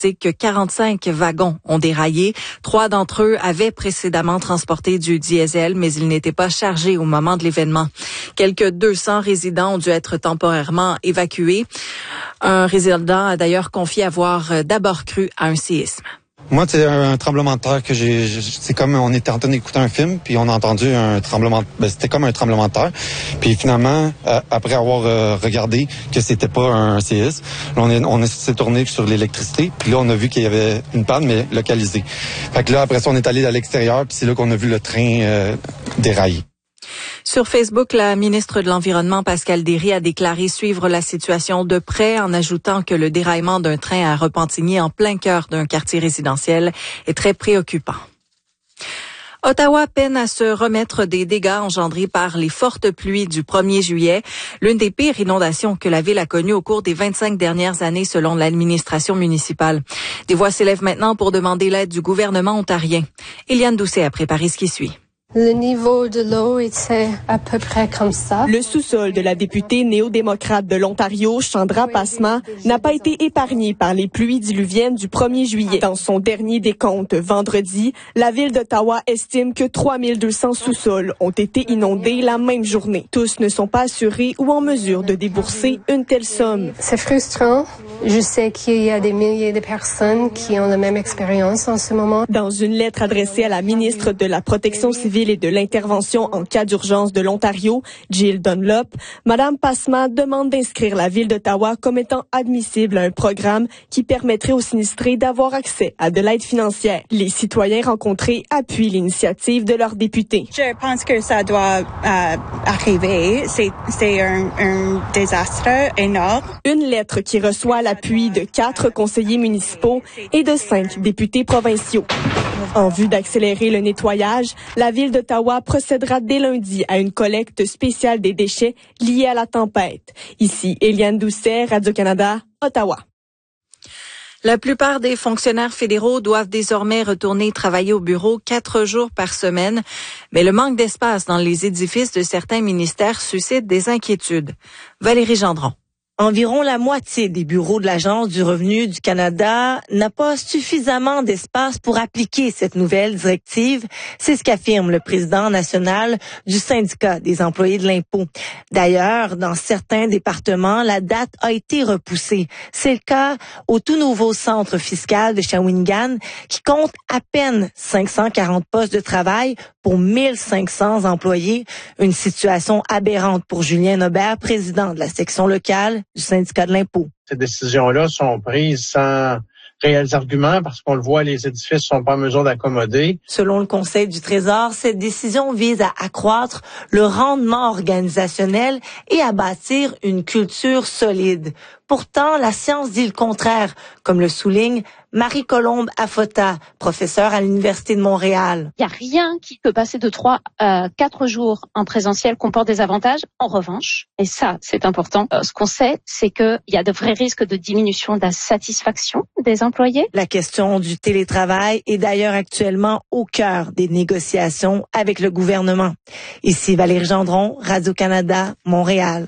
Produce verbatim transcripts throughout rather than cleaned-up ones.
que quarante-cinq wagons ont déraillé. Trois d'entre eux avaient précédemment transporté du diesel, mais ils n'étaient pas chargés au moment de l'événement. Quelques deux cents résidents ont dû être temporairement évacués. Un résident a d'ailleurs confié avoir d'abord cru à un séisme. Moi, c'est un tremblement de terre que j'ai. C'est comme on était en train d'écouter un film, puis on a entendu un tremblement. Ben, c'était comme un tremblement de terre. Puis finalement, euh, après avoir euh, regardé que c'était pas un séisme, là, on, est, on s'est tourné sur l'électricité. Puis là, on a vu qu'il y avait une panne, mais localisée. Fait que là, après ça, on est allé à l'extérieur, puis c'est là qu'on a vu le train euh, dérailler. Sur Facebook, la ministre de l'Environnement, Pascale Derry, a déclaré suivre la situation de près en ajoutant que le déraillement d'un train à Repentigny en plein cœur d'un quartier résidentiel est très préoccupant. Ottawa peine à se remettre des dégâts engendrés par les fortes pluies du premier juillet, l'une des pires inondations que la ville a connues au cours des vingt-cinq dernières années selon l'administration municipale. Des voix s'élèvent maintenant pour demander l'aide du gouvernement ontarien. Eliane Doucet a préparé ce qui suit. Le niveau de l'eau était à peu près comme ça. Le sous-sol de la députée néo-démocrate de l'Ontario, Chandra Pasma, n'a pas été épargné par les pluies diluviennes du premier juillet. Dans son dernier décompte vendredi, la ville d'Ottawa estime que trois mille deux cents sous-sols ont été inondés la même journée. Tous ne sont pas assurés ou en mesure de débourser une telle somme. C'est frustrant. Je sais qu'il y a des milliers de personnes qui ont la même expérience en ce moment. Dans une lettre adressée à la ministre de la Protection civile et de l'intervention en cas d'urgence de l'Ontario, Jill Dunlop, Mme Pasma demande d'inscrire la ville d'Ottawa comme étant admissible à un programme qui permettrait aux sinistrés d'avoir accès à de l'aide financière. Les citoyens rencontrés appuient l'initiative de leurs députés. Je pense que ça doit euh, arriver. C'est, c'est un, un désastre énorme. Une lettre qui reçoit l'appui de quatre conseillers municipaux et de cinq députés provinciaux. En vue d'accélérer le nettoyage, la ville d'Ottawa procédera dès lundi à une collecte spéciale des déchets liés à la tempête. Ici, Eliane Doucet, Radio-Canada, Ottawa. La plupart des fonctionnaires fédéraux doivent désormais retourner travailler au bureau quatre jours par semaine, mais le manque d'espace dans les édifices de certains ministères suscite des inquiétudes. Valérie Gendron. Environ la moitié des bureaux de l'Agence du revenu du Canada n'a pas suffisamment d'espace pour appliquer cette nouvelle directive. C'est ce qu'affirme le président national du syndicat des employés de l'impôt. D'ailleurs, dans certains départements, la date a été repoussée. C'est le cas au tout nouveau centre fiscal de Shawinigan qui compte à peine cinq cent quarante postes de travail pour mille cinq cents employés. Une situation aberrante pour Julien Aubert, président de la section locale du syndicat de l'impôt. Ces décisions-là sont prises sans réels arguments parce qu'on le voit, les édifices ne sont pas en mesure d'accommoder. Selon le Conseil du Trésor, cette décision vise à accroître le rendement organisationnel et à bâtir une culture solide. Pourtant, la science dit le contraire, comme le souligne Marie-Colombe Afota, professeure à l'Université de Montréal. Il n'y a rien qui peut passer de trois à quatre jours en présentiel comporte des avantages. En revanche, et ça c'est important, euh, ce qu'on sait, c'est qu'il y a de vrais risques de diminution de la satisfaction des employés. La question du télétravail est d'ailleurs actuellement au cœur des négociations avec le gouvernement. Ici Valérie Gendron, Radio-Canada, Montréal.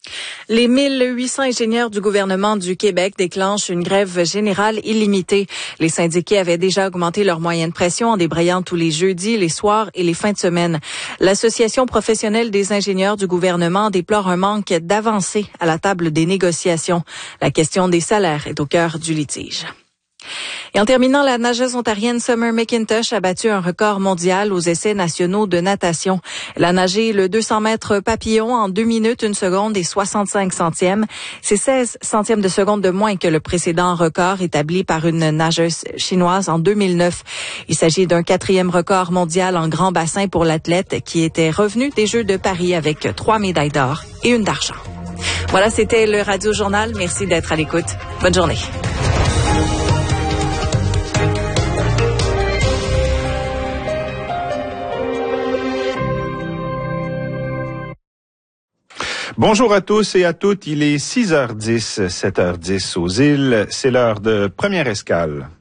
Les mille huit cents ingénieurs du gouvernement du Québec déclenchent une grève générale illimitée. Les syndiqués avaient déjà augmenté leur moyenne de pression en débrayant tous les jeudis, les soirs et les fins de semaine. L'Association professionnelle des ingénieurs du gouvernement déplore un manque d'avancées à la table des négociations. La question des salaires est au cœur du litige. Et en terminant, la nageuse ontarienne Summer McIntosh a battu un record mondial aux essais nationaux de natation. Elle a nagé le deux cents mètres papillon en deux minutes, une seconde et soixante-cinq centièmes. C'est seize centièmes de seconde de moins que le précédent record établi par une nageuse chinoise en deux mille neuf. Il s'agit d'un quatrième record mondial en grand bassin pour l'athlète qui était revenu des Jeux de Paris avec trois médailles d'or et une d'argent. Voilà, c'était le Radio Journal. Merci d'être à l'écoute. Bonne journée. Bonjour à tous et à toutes, il est six heures dix, sept heures dix aux îles, c'est l'heure de Première Escale.